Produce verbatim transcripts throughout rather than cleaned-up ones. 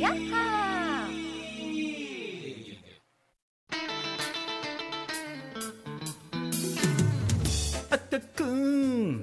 やっはー。 あったくん。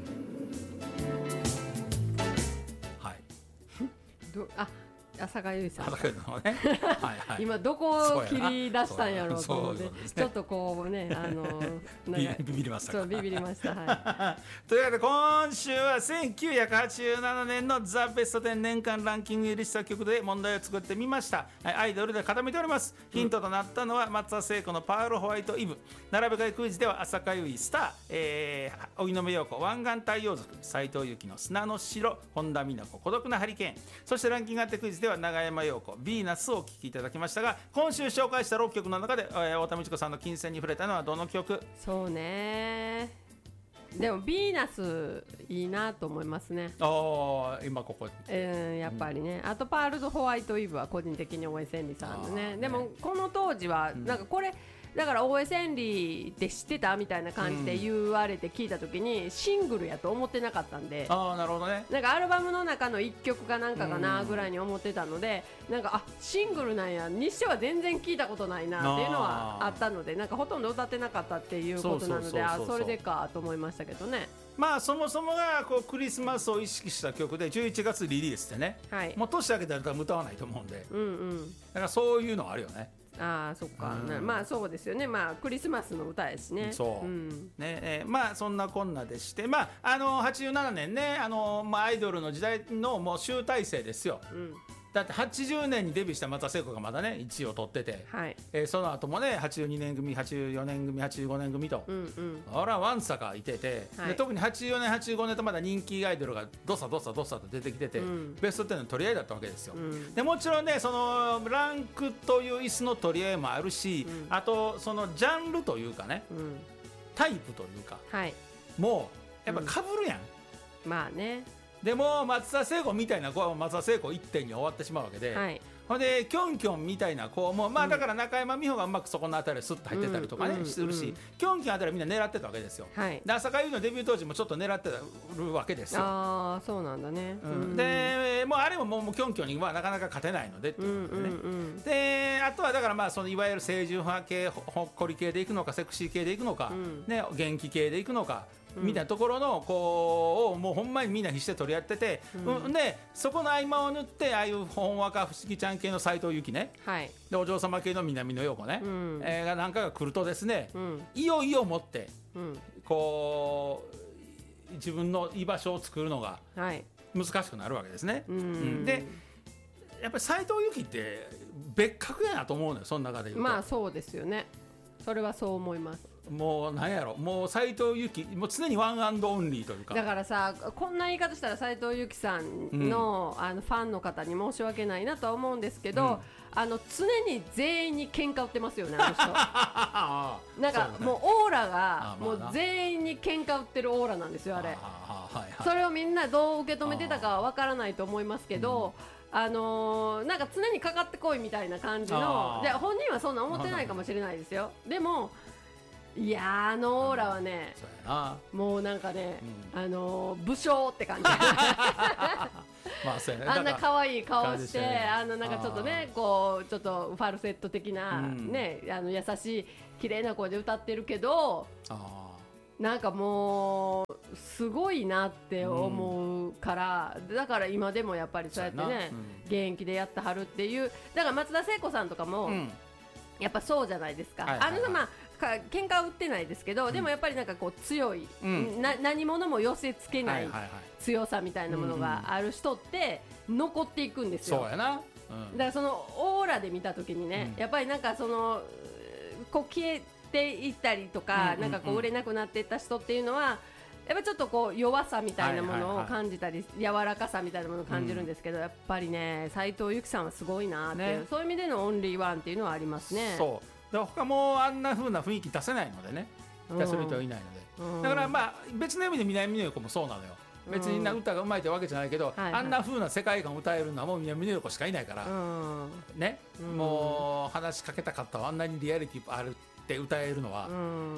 はい。 どあ浅香唯さんあだけどね。はいはい。 今どこを切り出したんやろうと思って、 そうやなそうですねちょっとこうねあのビなんかビビりましたか。 そうビビりましたはい。 というわけで今週はせんきゅうひゃくはちじゅうななねんのザ・ベストテン年間ランキング入りした曲で問題を作ってみました。はい、アイドルで固めております。ヒントとなったのは松田聖子のパールホワイトイブ、並べ替えクイズでは浅香唯スター、えー、荻野目洋子湾岸太陽族、斉藤由貴の砂の城、本田美奈子孤独なハリケーン、そしてランキング当てクイズでは永山洋子ヴィーナスをお聴きいただきましたが、今週紹介したろっきょくの中で、えー、太田美智子さんの金銭に触れたのはどの曲？ そうね、でもヴィーナスいいなと思いますね。 あ今ここ、 えー、やっぱりね、うん、あとパールズホワイトイブは個人的に大江千里さんのね。でもこの当時はなんかこれ、うんだから大江千里って知ってたみたいな感じで言われて聞いた時にシングルやと思ってなかったんで、 あなるほどね、 なんかアルバムの中のいっきょくかなんかかなぐらいに思ってたので、なんかあシングルなんやにしては全然聞いたことないなっていうのはあったので、なんかほとんど歌ってなかったっていうことなので、あそれでかと思いましたけどね。 まあそもそもがこうクリスマスを意識した曲でじゅういちがつリリースでね、はい、もう年明けたら多分歌わないと思うんで、うんうん、だからそういうのはあるよね。 ああそっか、うん、まあそうですよね、まあクリスマスの歌やしね。 そう、うんねえー、まあそんなこんなでして、まああのはちじゅうななねんね、あのまあアイドルの時代のもう集大成ですよ。うん、だってはちじゅうねんにデビューした松田聖子がまだねいちいを取ってて、はいえー、その後もねはちじゅうにねん組はちじゅうよねん組はちじゅうごねん組と、うんうん、あらわんさかいてて、はい、で特にはちじゅうよねんはちじゅうごねんとまだ人気アイドルがどさどさどさと出てきてて、うん、ベストテンの取り合いだったわけですよ。うん、でもちろんねそのランクという椅子の取り合いもあるし、うん、あとそのジャンルというかね、うん、タイプというか、はい、もうやっぱ被るやん、 うん、まあね。 でも松田聖子みたいな子は松田聖子いってんに終わってしまうわけで、はい、ほんでキョンキョンみたいな子も、まあ、だから中山美穂がうまくそこのあたりスッと入ってたりとかね、うん、するし、うん、キョンキョンあたりはみんな狙ってたわけですよ、はい、で浅香唯のデビュー当時もちょっと狙ってるわけですよ。 ああそうなんだね、 うん、でもうあれももうキョンキョンにはなかなか勝てないのでっていうことでね、うんうんうん、であとはだからまあそのいわゆる清純派系ほっこり系でいくのかセクシー系でいくのか、うんね、元気系でいくのかみたいなところのこうをもうほんまにみんな必死で取り合ってて、うん、でそこの合間を縫ってああいうほんわか不思議ちゃん系の斉藤由貴ね、はい、でお嬢様系の南野陽子ね、うんえー、がなんかが来るとですね、うん、いよいよもって、うん、こう自分の居場所を作るのが難しくなるわけですね、はいうんうん、でやっぱり斉藤由貴って別格やなと思うのよその中で言うと。 まあそうですよね、それはそう思います。 もうなんやろもう斉藤由貴もう常にワンアンドオンリーというか、 だからさこんな言い方したら斉藤由貴さん の,、うん、あのファンの方に申し訳ないなとは思うんですけど、うん、あの常に全員に喧嘩売ってますよねあの人なんかもうオーラがもう全員に喧嘩売ってるオーラなんですよあれ。はいはい、それをみんなどう受け止めてたかは分からないと思いますけど、うんあのー、なんか常にかかってこいみたいな感じので本人はそんな思ってないかもしれないですよ。でもいやーあのオーラはね、うん、なもうなんかね、うん、あのー、武将って感じまあそうやね、あんな可愛い顔して、ね、あのなんかちょっとねこうちょっとファルセット的な、うん、ねあの優しい綺麗な声で歌ってるけどあなんかもうすごいなって思うから、うん、だから今でもやっぱりそうやってね、うん、現役でやってはるっていう。だから松田聖子さんとかも、うん、やっぱそうじゃないですか、はいはいはい、あのまあ喧嘩は売ってないですけど、うん、でもやっぱりなんかこう強い、うん、な何者も寄せつけない強さみたいなものがある人って残っていくんですよ。 そうやな、 うん、だからそのオーラで見たときにね、うん、やっぱりなんかそのこう消えていったりとか、うんうんうん、なんかこう売れなくなっていった人っていうのはやっぱちょっとこう弱さみたいなものを感じたり、はいはいはい、柔らかさみたいなものを感じるんですけど、うん、やっぱりね斉藤由貴さんはすごいなっていう、ね、そういう意味でのオンリーワンっていうのはありますね。 そう他もあんな風な雰囲気出せないのでね、出せる人はいないので、うん、だからまあ別の意味で南野陽子もそうなのよ。別に歌がうまいってわけじゃないけど、うん、あんな風な世界観を歌えるのはもう南野陽子しかいないから、うん、ね、うん、もう話しかけたかったわ、あんなにリアリティあるって歌えるのは、うん、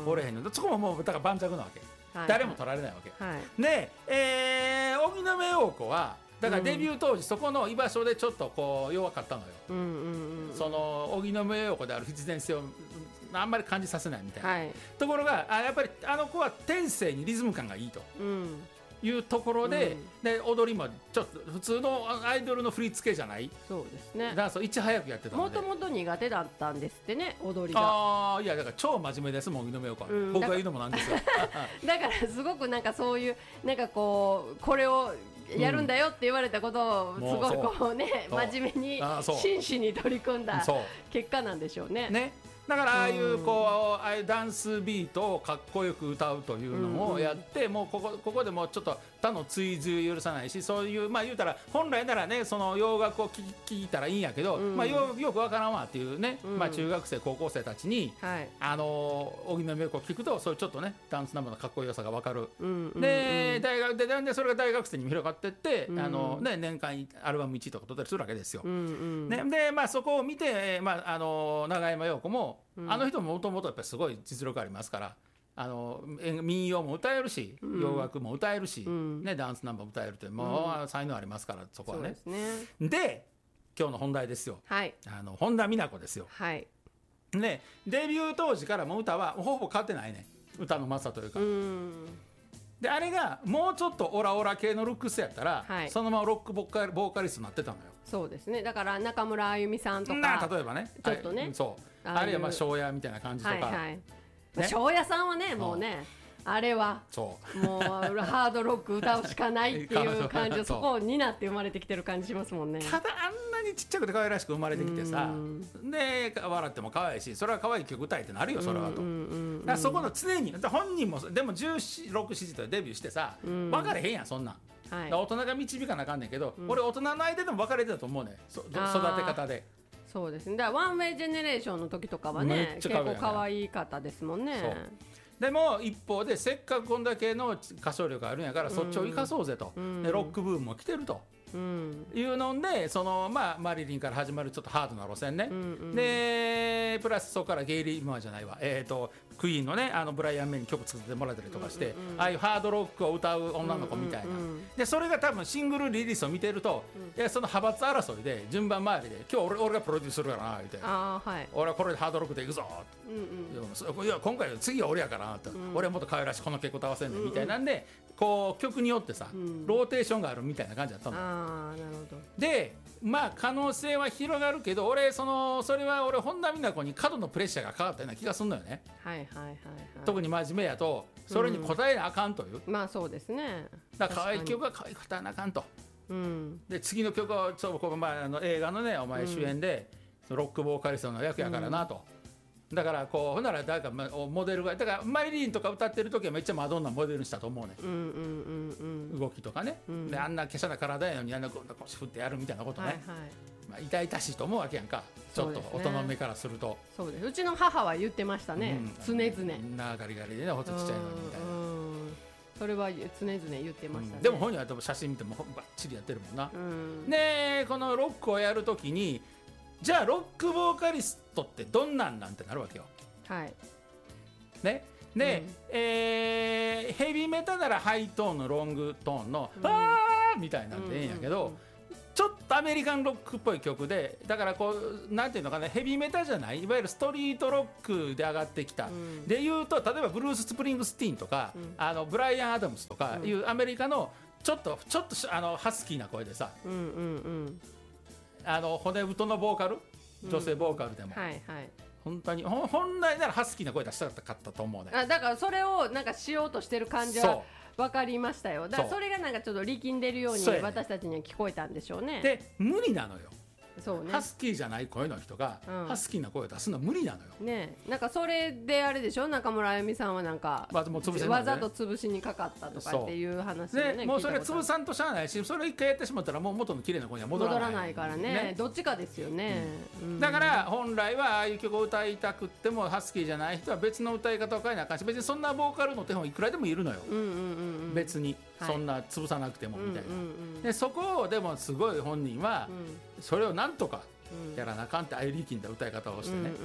おれへんの。そこももうだから盤石なわけ、はいはい、誰も取られないわけ、はい、で、えー、荻野目洋子はだからデビュー当時そこの居場所でちょっとこう弱かったのよ、 うんうんうん、 その荻野目洋子である必然性をあんまり感じさせないみたいな、 はい、 ところがあやっぱりあの子は天性にリズム感がいいと、うんいうところで、うん、で踊りもちょっと普通のアイドルの振り付けじゃない、 そうですね、 ダンスをいち早くやってたので、 もともと苦手だったんですってね、踊りが。 ああ、いやだから超真面目ですもん、井上陽子は、うん、僕が言うのもなんですよだからすごくなんかそういうなんかこうこれをやるんだよって言われたことをすごいこうね、うん、真面目に真摯に取り組んだ結果なんでしょうね。 ね、だからああいうこうああいうダンスビートをかっこよく歌うというのをやって、もうここここでもうちょっと他の追随許さないし、そういうまあ言うたら本来ならねその洋楽を聴いたらいいんやけど、まあよよくわからんわっていうね、まあ中学生高校生たちにあの荻野目洋子を聴くと、そういうちょっとねダンスナンバーのかっこよさがわかる。で大学ででそれが大学生にも広がっていって、あのね年間アルバムいちいとか取ったりするわけですよ。ね、でまあそこを見てまああの永山洋子もあの人ももともとやっぱりすごい実力ありますから、あの民謡も歌えるし、うん、洋楽も歌えるし、うんね、ダンスナンバーも歌えるってもう、うん、才能ありますから、そこはね。そうですね。で今日の本題ですよ、はい、あの本田美奈子ですよ、はいね、デビュー当時からもう歌はほぼ変わってないね、歌のうまさというか。うんであれがもうちょっとオラオラ系のルックスやったら、はい、そのままロックボーカリ、ボーカリストになってたのよ。 そうですね、だから中村あゆみさんとか、 例えばねちょっとね、 そうあるいはまあ庄屋みたいな感じとか、はいはいね、庄屋さんはねもうね、あれはそうもうハードロック歌うしかないっていう感じでそこを担って生まれてきてる感じしますもんね。 ただあんなにちっちゃくて可愛らしく生まれてきてさ、で笑っても可愛いし、それは可愛い曲歌えってなるよ、それはと。だからそこの常に本人もでもじゅうろく、ななとデビューしてさ、分かれへんやんそんなん、はい、大人が導かなあかんねんけど、うん、俺大人の間でも分かれてたと思うね、育て方で。 そうですね、だからワンウェイジェネレーションの時とかはね結構可愛い方ですもんね。 でも一方でせっかくこんだけの歌唱力があるんやから、そっちを生かそうぜと、うん、でロックブームも来てると、うん、いうのでその、まあ、マリリンから始まるちょっとハードな路線ね、うんうん、でプラスそこからゲイリー・モアじゃないわ、えーとクイーンのねあのブライアン・メイに曲作ってもらったりとかして、うんうんうん、ああいうハードロックを歌う女の子みたいな、うんうんうん、でそれが多分シングルリリースを見てると、うん、いやその派閥争いで順番回りで今日 俺, 俺がプロデュースするからなみたいな、あ、はい、俺はこれでハードロックでいくぞ、うんうん、いや今回次は俺やからなって、うん、俺はもっと可愛らしいこの曲歌わせんねんみたいなんで、こう曲によってさ、うん、ローテーションがあるみたいな感じだったの。あ、なるほど。でまあ可能性は広がるけど、俺そのそれは俺本田美奈子に過度のプレッシャーがかかったような気がするのよね。はいはいはいはい、特に真面目やとそれに応えなあかんという、うん、まあそうですね、だから可愛い曲は可愛く歌わなあかんと、うん、で次の曲はちょっとこの前あの映画のねお前主演で、うん、ロックボーカリストの役やからなと、うん、だからこうほんなら誰かモデルがだからマリリンとか歌ってる時はめっちゃマドンナモデルにしたと思うね、うんうんうんうん、動きとかね、うん、であんな華奢な体やのにあんな腰振ってやるみたいなことね、はいはい、まあ、痛々しいと思うわけやんか、ちょっと大人目からすると。そうです、うちの母は言ってましたね、うん、常々みんなガリガリでねほっとちっちゃいのにみたいな、それは常々言ってましたね、うん、でも本人は多分写真見てもバッチリやってるもんな、うん、でこのロックをやるときにじゃあロックボーカリストってどんなんなんてなるわけよ。はいねで、うん、えー、ヘビーメタならハイトーンのロングトーンの、うん、あーみたいなんでいいんやけど、うんうんうん、ちょっとアメリカンロックっぽい曲で、だからこうなんていうのかな、ヘビーメタじゃない、いわゆるストリートロックで上がってきた、うん、でいうと例えばブルース・スプリングスティーンとか、うん、あのブライアン・アダムスとかいうアメリカのちょっとちょっとあのハスキーな声でさ、うんうんうん、あの骨太のボーカル、女性ボーカルでも、うん、はいはい、本当に本来ならハスキーな声出したかったと思うね。あだからそれをなんかしようとしてる感じは分かりましたよ。だからそれがなんかちょっと力んでるように私たちには聞こえたんでしょうね。で無理なのよ。そうね、ハスキーじゃない声の人が、うん、ハスキーな声を出すのは無理なのよ。ね、なんかそれであれでしょ、中村あゆみさんはなんか、まあ、もう潰せないね、わざと潰しにかかったとかっていう話をね、でもうそれ潰さんとしゃあないし、それ一回やってしまったらもう元の綺麗な声には戻らない戻らないから ね, ねどっちかですよね、うん、だから本来はああいう曲を歌いたくってもハスキーじゃない人は別の歌い方を変えなあかんし、別にそんなボーカルの手本いくらでもいるのよ、うんうんうんうん、別にそんな潰さなくてもみたいな、うんうんうん、でそこをでもすごい本人はそれをなんとかやらなあかんってああいう力んだ歌い方をしてね、うんうんうん、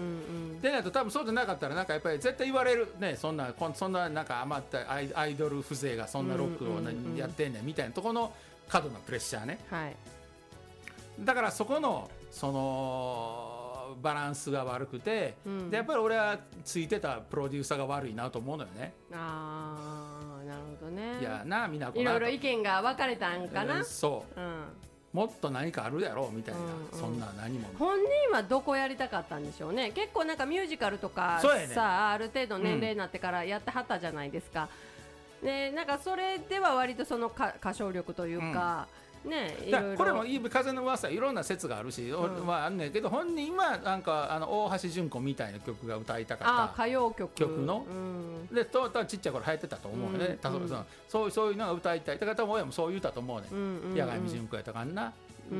でないと多分そうじゃなかったらなんかやっぱり絶対言われるね、そんなそんななんか余ったアイドル風情がそんなロックをやってんねんみたいなところの過度なプレッシャーね、 はい、 だからそこのそのバランスが悪くて、うん、でやっぱり俺はついてたプロデューサーが悪いなと思うのよね。 ああ、なるほどね。 いやな、みんないろいろ意見が分かれたんかな、 うん、そう、うん、もっと何かあるやろみたいな、うんうん、そんな何も。 本人はどこやりたかったんでしょうね。結構なんかミュージカルとかね、 さあ、ある程度年齢になってからやってはったじゃないですか、うん、でなんかそれでは割とそのか歌唱力というか、うんね、いろいろこれも風の噂いろんな説があるし、うん、まあ、あんねんけど本人はなんかあの大橋純子みたいな曲が歌いたかった、 あ歌謡曲曲の、うん、でとちっちゃい頃流行ってたと思うね、うんうん、そう、そういうのが歌いたいだから多分親もそう言うたと思うね、うんうんうん、八神純子やったかんな、うん、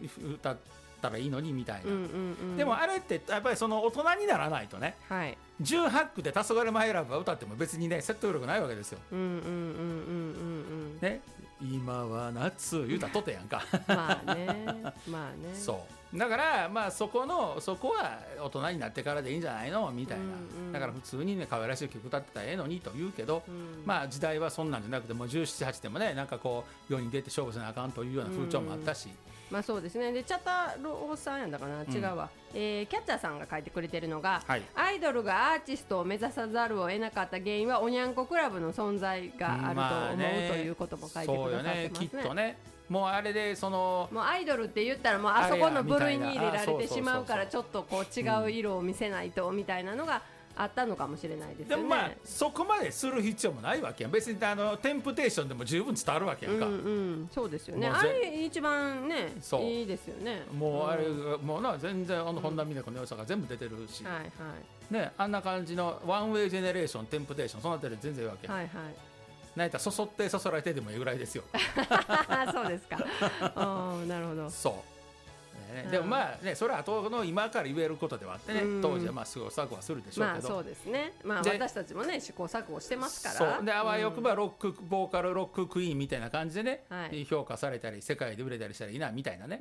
歌ったらいいのにみたいな、うんうんうん、でもあれってやっぱりその大人にならないとね、はい、じゅうはち区で黄昏マイラブが歌っても別にね説得力ないわけですよ。ね、今は夏言うたらとてやんかまあねまあね、 そうだからまあそこのそこは大人になってからでいいんじゃないのみたいな、うんうん、だから普通にね可愛らしい曲歌ってたらええのにと言うけど、うん、まあ時代はそんなんじゃなくてもうじゅうなな、はちでもねなんかこう世に出て勝負せなあかんというような風潮もあったし、うんうん、 まあそうですね。でチャタローさんやんだかな、違うわ、うん、えー、キャッチャーさんが書いてくれてるのが、はい、アイドルがアーティストを目指さざるを得なかった原因はおにゃんこクラブの存在があると思う、ね、ということも書いてくださってますね。そうよね、 きっとね。もうあれでそのもうアイドルって言ったらもうあそこの部類に入れられてしまうからちょっとこう違う色を見せないとみたいなのがあったのかもしれないですよね。 でもまあそこまでする必要もないわけやん。別にあのテンプテーションでも十分伝わるわけやんか、うんうん、 そうですよね。あれ一番ねいいですよね。 もうあれ、うん、もうな全然あの本田美奈子の良さが全部出てるし、うん、はいはいね、あんな感じのワンウェイジェネレーションテンプテーションそのあたり全然いいわけやん、はいはい、なんやったらそそってそそられてでもいいぐらいですよそうですかなるほど。 そう、ね、でもまあねそれは後の今から言えることではあってね、当時はまあ試行錯誤はするでしょうけど、 まあそうですね、まあ、私たちもね試行錯誤してますから。 そうであわよくばロックボーカルロッククイーンみたいな感じでね、はい、評価されたり世界で売れたりしたらいいなみたいなね。うん、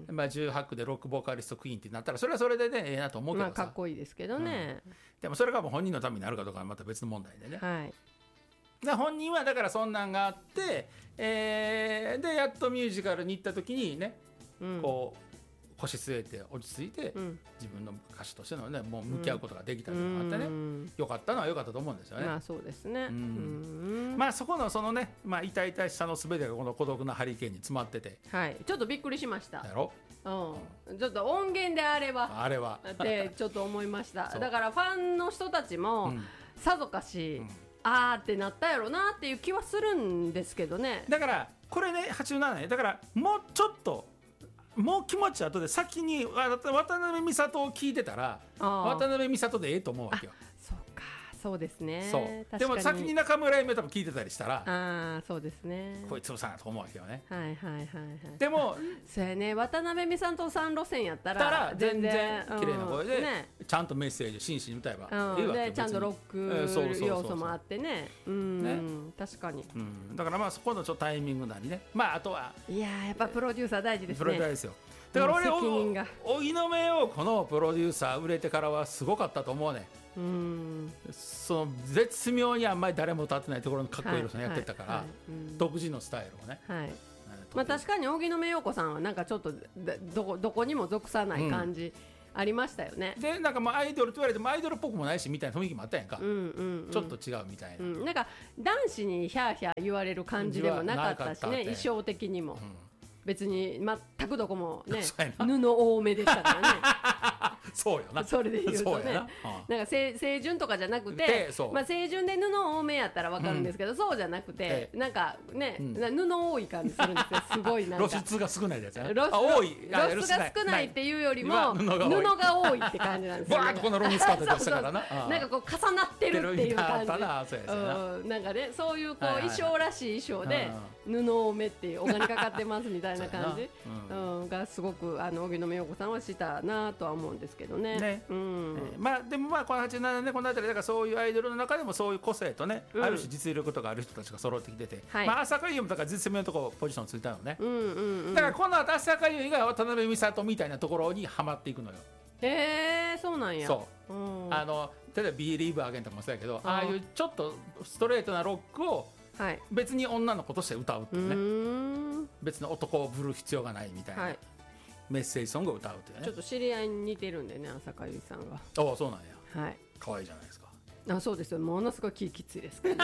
まあ、じゅうはち区でロックボーカリストクイーンってなったらそれはそれでねええなと思うけどさ、 まあ、かっこいいですけどね、うん、 でもそれがもう本人のためになるかどうかはまた別の問題でね、はい、で本人はだからそんなんがあって、えー、でやっとミュージカルに行った時にね、うん、こう腰据えて落ち着いて、うん、自分の歌手としてのねもう向き合うことができたりとかあってね、うん、よかったのはよかったと思うんですよね。 まあそうですね、うんうん、まあそこのそのね、まあ、痛々しさの全てがこの孤独なハリケーンに詰まってて、 はい、ちょっとびっくりしました。 やろ、 うん、ちょっと音源であればあれはってちょっと思いましただからファンの人たちも、うん、さぞかし、うん、あーってなったやろなっていう気はするんですけどね。 だからこれねはちじゅうななねだからもうちょっともう気持ち後で先に渡辺美里を聞いてたら渡辺美里でええと思うわけよ。 そうか、そうですね。 そうでも先に中村夢多分聞いてたりしたらあそうですねこいつうさんと思うわけよね。 はいはいはいはい。 でもそうやね、渡辺美里さん路線やったら全然綺麗な声で、ね、ちゃんとメッセージ真摯に歌えばいいわけよ。 でちゃんとロック要素もあってね、うんね、確かに、 うん、だからまあそこのちょっとタイミングなりね、まああとはいややっぱプロデューサー大事ですね。 プロデューサーですよ。だから俺荻野目洋子のプロデューサー売れてからはすごかったと思うね。うん、その絶妙にあんまり誰も歌ってないところのかっこいいのやってたから、はいはいはい、独自のスタイルをね、はい、 まあ、確かに荻野目洋子さんはなんかちょっとどこ、どこにも属さない感じ、うん、ありましたよね。 でなんかまあアイドルと言われてもアイドルっぽくもないしみたいな雰囲気もあったやんか、うんうんうん、ちょっと違うみたいな、うん、 なんか男子にヒャーヒャー言われる感じでもなかったしね、衣装的にも、うん、別に全くどこもね布多めでしたからねそうよな。 それで言うとね、なんか清純とかじゃなくて、まあ清純で布多めやったらわかるんですけど、うん、そうじゃなくてなんかね、うん、布多い感じするんですよ。すごいなんか露出が少ないやつやな。露出多い露出が少ないっていうよりも布が多いって感じなんですよ。 バーッとこのロングスカートでしたからな。 なんかこう重なってるっていう感じ。なんかねそういうこう衣装らしい衣装で布多めっていうお金かかってますみたいな感じがすごくあの荻野目洋子さんはしたなとは思うんですけどね。ね、うん、 えー、まあでもまあこのはちじゅうななねこの辺りだからそういうアイドルの中でもそういう個性とね、うん、ある種実力とかある人たちが揃ってきてて、はい、まあ浅香唯もだから実名のところポジションついたのね、うんうんうん、だからこの後浅香唯が渡辺美里みたいなところにはまっていくのよ。 へえ、そうなんや。 そう、うん、あの例えば Believe Again とかもそうやけど、ああいうちょっとストレートなロックを別に女の子として歌うっていうね、 別に男をぶる必要がないみたいな、はい、メッセージソングを歌うというね。 ちょっと知り合いに似てるんでね、浅香唯さんが。 ああそうなんや、 はい、 可愛いじゃないですか。 あそうですよ、ものすごい気きついですから、ね、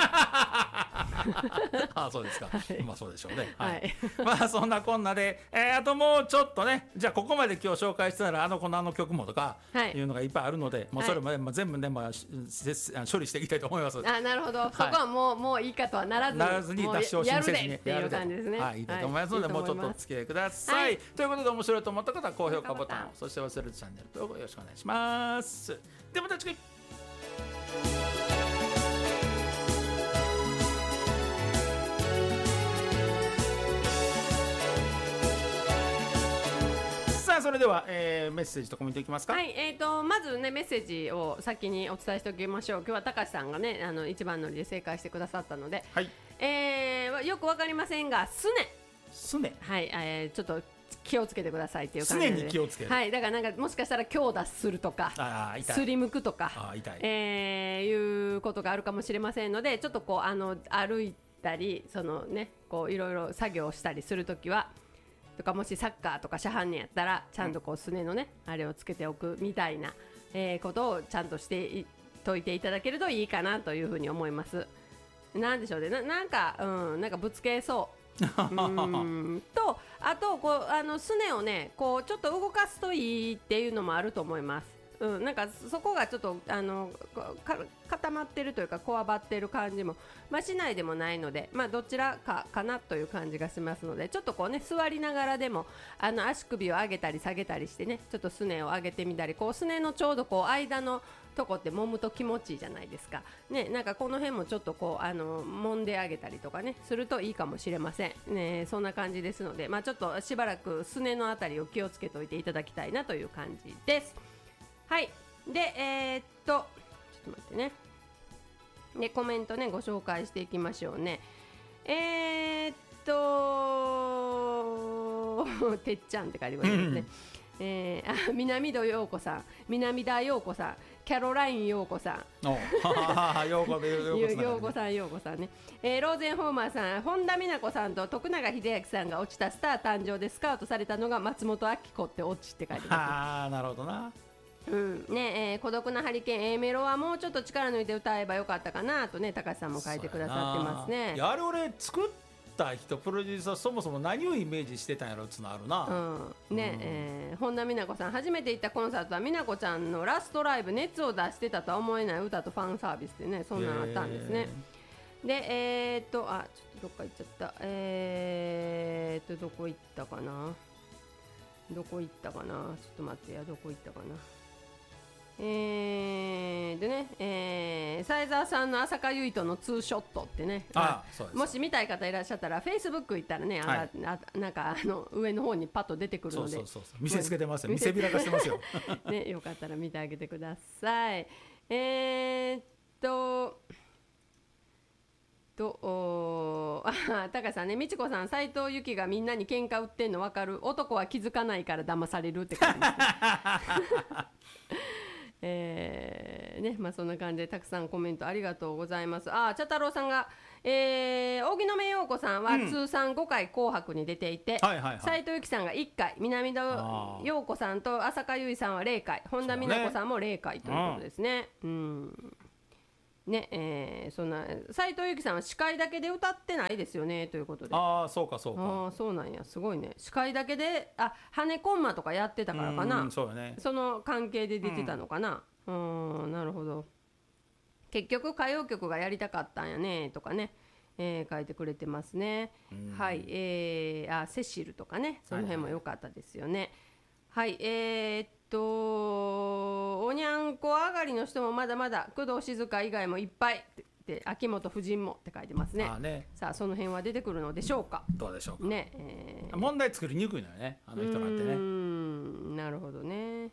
あそうですか、はい、まあそうでしょうね、はい、はい、まあそんなこんなで、えー、あともうちょっとね、じゃあここまで今日紹介したらあの子のあの曲もとかいうのがいっぱいあるので、はい、もうそれも、ね、まあ、全部ね、まあ、処理していきたいと思います。 あなるほど、はい、そこはもうもういいかとはならずならずに出し惜しみせずにっていう感じですね。 はい、いいと思いますので、はい、もうちょっとお付き合いください、はい、ということで面白いと思った方は高評価ボタンを、そして忘れずチャンネル登録よろしくお願いします。ではまた次回。それでは、えー、メッセージとコメントいきますか。 はい、えーと、まずねメッセージを先にお伝えしておきましょう。今日は高橋さんがね、あの一番乗りで正解してくださったので、はい、えー、よくわかりませんがすねすね、 はい、えー、ちょっと気をつけてくださいっていう感じで、 常に気をつける、 はい、だからなんかもしかしたら強打するとかすりむくとか、あ痛い、えー、いうことがあるかもしれませんので、ちょっとこうあの歩いたりそのねこういろいろ作業したりするときはとか、もしサッカーとかしゃはんねやったらちゃんとこうすねのね、うん、あれをつけておくみたいな、えー、ことをちゃんとしてといていただけるといいかなというふうに思います。なんでしょうね、 な, なんか、うん、なんかぶつけそううんと、あとこうあのすねをねこうちょっと動かすといいっていうのもあると思います。うん、なんかそこがちょっとあのか固まってるというかこわばってる感じも、まあ、しないでもないので、まあ、どちらかかなという感じがしますので、ちょっとこうね座りながらでもあの足首を上げたり下げたりしてね、ちょっとすねを上げてみたり、こうすねのちょうどこう間のとこって揉むと気持ちいいじゃないですかね。なんかこの辺もちょっとこうあの揉んであげたりとかねするといいかもしれませんね。そんな感じですので、まあ、ちょっとしばらくすねのあたりを気をつけておいていただきたいなという感じです。はい、でえー、っとちょっと待ってね、でコメントねご紹介していきましょうね。えー、っとてっちゃんって書いてますね、うん、えー、あ南戸陽子さん、南田陽子さん、キャロライン陽子さん、 陽子さん陽子さんね、えー、ローゼンホーマーさん、本田美奈子さんと徳永英明さんが落ちたスター誕生でスカウトされたのが松本明子って落ちって書いてます、ね、 ああなるほどな。 うんねえー、孤独なハリケーン A メロはもうちょっと力抜いて歌えばよかったかなとね高橋さんも書いてくださってますね。 いやあれ俺作った人プロデューサーそもそも何をイメージしてたんやろっつうのあるな、 うんねうんえー、本田美奈子さん、初めて行ったコンサートは美奈子ちゃんのラストライブ、熱を出してたとは思えない歌とファンサービスでね、そんなのあったんですね。でえー、っとあちょっとどっか行っちゃった、えー、っとどこ行ったかなどこ行ったかなちょっと待ってや、どこ行ったかなえー、でね、えー、斉沢さんの浅香唯とのツーショットってね、ああもし見たい方いらっしゃったらフェイスブック行ったらね、はい、ああなんかあの上の方にパッと出てくるので、 そうそうそうそう見せつけてますよ、見せびらかしてますよ、 ね、よかったら見てあげてください。えー、っととおあ高橋さんね、美智子さん、斉藤由貴がみんなに喧嘩売ってんの分かる、男は気づかないから騙されるって感じですねえーねまあ、そんな感じでたくさんコメントありがとうございます。あ茶太郎さんが、えー、荻野目洋子さんは通算ごかい紅白に出ていて、斉、うんはいはいはい、藤由貴さんがいっかい、南田洋子さんと浅香唯さんはゼロかい、本田美奈子さんもゼロかいということですね。う、ねうんねえー、そんな斉藤由貴さんは司会だけで歌ってないですよねということで、 ああそうかそうか、 あそうなんや、すごいね、司会だけで、あ羽根コンマとかやってたからかな、 うんそうよね、 その関係で出てたのかな、うん、うんなるほど、結局歌謡曲がやりたかったんやねとかね、えー、書いてくれてますね。はい、えー、あセシルとかね、その辺も良かったですよね。はい、はい、えー、っとおにゃんこ上がりの人もまだまだ、工藤静香以外もいっぱいで、秋元夫人もって書いてますね。あね、さあその辺は出てくるのでしょうか。 どうでしょうかね、えー、 問題作りにくいのよね、あの人なんてね。 うーんなるほどね。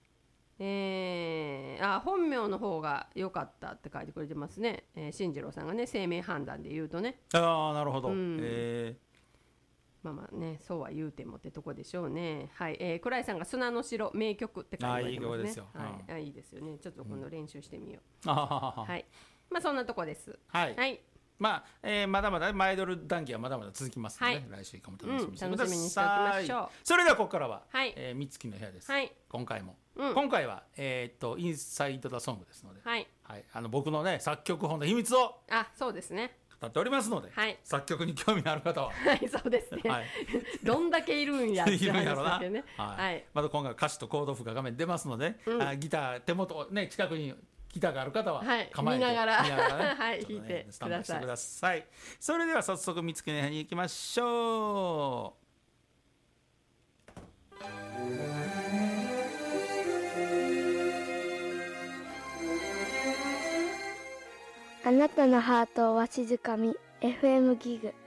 えー、あ本名の方が良かったって書いてくれてますね、えー、進次郎さんがね、生命判断で言うとね、 ああなるほど、うん、えーまあまあね、そうは言うてもってとこでしょうね。はい、えー、倉井さんが砂の城名曲って書いてますね。あいい曲ですよ、はい、あいいですよね。ちょっと今度練習してみよう、うん、はい、まあそんなとこです。 はい、はい、 まあ、えー、まだまだマイドル談義はまだまだ続きますので、はい、来週以降も楽しみにしてください、うん、楽しみにしておきましょう。それではここからは、はい、えー、みつきの部屋です、はい、今回も、うん、今回は、えー、っとインサイド・ザ・ソングですので、はいはい、あの僕のね作曲本の秘密をあそうですね語っておりますので、はい、作曲に興味のある方ははいそうですね、はい、どんだけいるんやって話ですねはい、 また今回歌詞とコード譜が画面出ますので、うん、あギター手元ね近くにギターがある方は構えて、 はい、見ながら、 見ながらね、 はい、弾いてスタンバイしてください。それでは早速見つけの部屋に行きましょう。 あなたのハートをわしづかみ エフエム ギグ